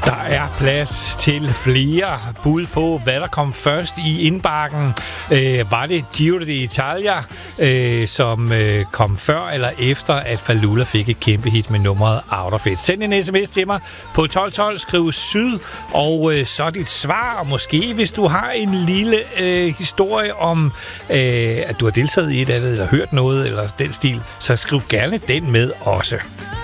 Der er plads til flere bud på, hvad der kom først i indbakken. Var det Giro d'Italia, som kom før eller efter, at Fallulah fik et kæmpe hit med nummeret Out of It? Send en sms til mig på 1212, skriv syd, og så dit svar. Og måske, hvis du har en lille historie om, at du har deltaget i et eller andet, eller hørt noget, eller den stil, så skriv gerne den med også.